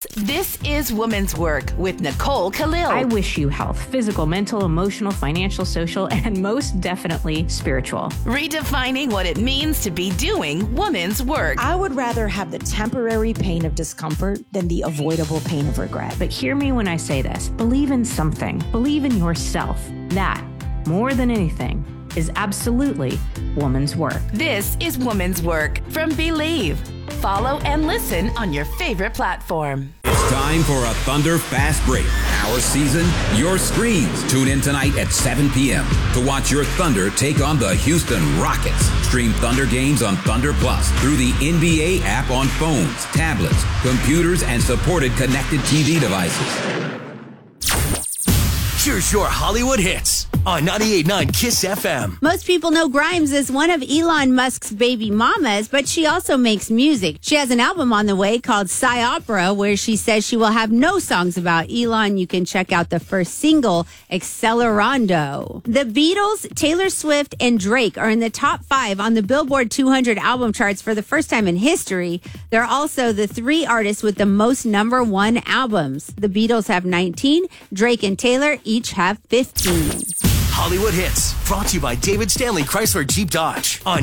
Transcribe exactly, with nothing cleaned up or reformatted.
This is Woman's Work with Nicole Khalil. I wish you health, physical, mental, emotional, financial, social, and most definitely spiritual. Redefining what it means to be doing woman's work. I would rather have the temporary pain of discomfort than the avoidable pain of regret. But hear me when I say this. Believe in something. Believe in yourself. That, more than anything, is absolutely woman's work. This is Woman's Work from Believe. Follow and listen on your favorite platform. It's time for a Thunder Fast Break. Our season, your screens. Tune in tonight at seven p.m. to watch your Thunder take on the Houston Rockets. Stream Thunder games on Thunder Plus through the N B A app on phones, tablets, computers, and supported connected T V devices. Here's your Hollywood hits on ninety-eight point nine KISS F M. Most people know Grimes as one of Elon Musk's baby mamas, but she also makes music. She has an album on the way called Psy Opera, where she says she will have no songs about Elon. You can check out the first single, Accelerando. The Beatles, Taylor Swift, and Drake are in the top five on the Billboard two hundred album charts for the first time in history. They're also the three artists with the most number one albums. The Beatles have nineteen, Drake and Taylor each have fifteen. Hollywood hits, brought to you by David Stanley Chrysler Jeep Dodge on